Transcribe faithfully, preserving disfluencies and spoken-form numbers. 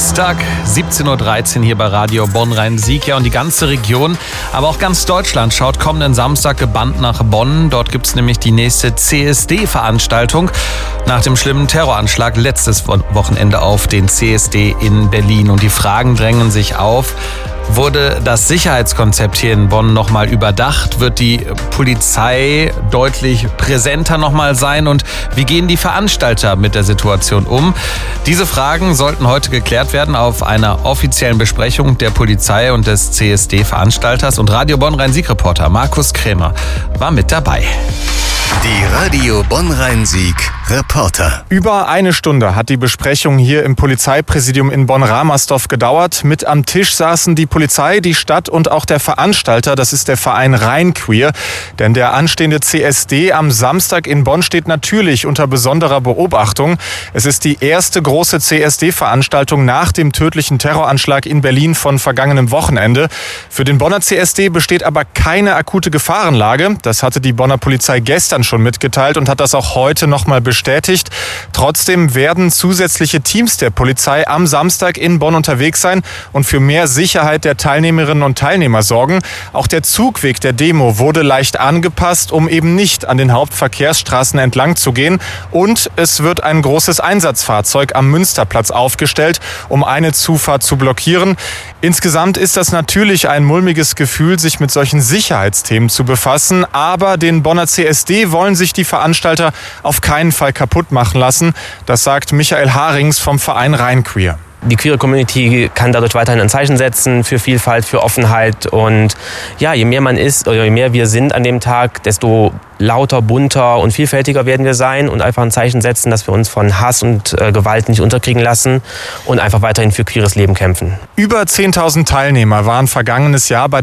Dienstag, siebzehn Uhr dreizehn hier bei Radio Bonn-Rhein-Sieg. Ja, und die ganze Region, aber auch ganz Deutschland schaut kommenden Samstag gebannt nach Bonn. Dort gibt es nämlich die nächste C S D-Veranstaltung nach dem schlimmen Terroranschlag letztes Wochenende auf den C S D in Berlin. Und die Fragen drängen sich auf. Wurde das Sicherheitskonzept hier in Bonn nochmal überdacht? Wird die Polizei deutlich präsenter nochmal sein? Und wie gehen die Veranstalter mit der Situation um? Diese Fragen sollten heute geklärt werden auf einer offiziellen Besprechung der Polizei und des C S D-Veranstalters. Und Radio Bonn-Rhein-Sieg-Reporter Markus Krämer war mit dabei. Die Radio Bonn-Rhein-Sieg-Reporter. Über eine Stunde hat die Besprechung hier im Polizeipräsidium in Bonn-Ramersdorf gedauert. Mit am Tisch saßen die Polizei, die Stadt und auch der Veranstalter. Das ist der Verein Rhein-Queer. Denn der anstehende C S D am Samstag in Bonn steht natürlich unter besonderer Beobachtung. Es ist die erste große C S D-Veranstaltung nach dem tödlichen Terroranschlag in Berlin von vergangenem Wochenende. Für den Bonner C S D besteht aber keine akute Gefahrenlage. Das hatte die Bonner Polizei gestern schon mitgeteilt und hat das auch heute nochmal bestätigt. Trotzdem werden zusätzliche Teams der Polizei am Samstag in Bonn unterwegs sein und für mehr Sicherheit der Teilnehmerinnen und Teilnehmer sorgen. Auch der Zugweg der Demo wurde leicht angepasst, um eben nicht an den Hauptverkehrsstraßen entlang zu gehen. Und es wird ein großes Einsatzfahrzeug am Münsterplatz aufgestellt, um eine Zufahrt zu blockieren. Insgesamt ist das natürlich ein mulmiges Gefühl, sich mit solchen Sicherheitsthemen zu befassen. Aber den Bonner C S D wollen sich die Veranstalter auf keinen Fall kaputt machen lassen. Das sagt Michael Harings vom Verein Rhein-Queer. Die queere Community kann dadurch weiterhin ein Zeichen setzen für Vielfalt, für Offenheit. Und ja, je mehr man ist oder je mehr wir sind an dem Tag, desto lauter, bunter und vielfältiger werden wir sein und einfach ein Zeichen setzen, dass wir uns von Hass und äh, Gewalt nicht unterkriegen lassen und einfach weiterhin für queeres Leben kämpfen. Über zehntausend Teilnehmer waren vergangenes Jahr bei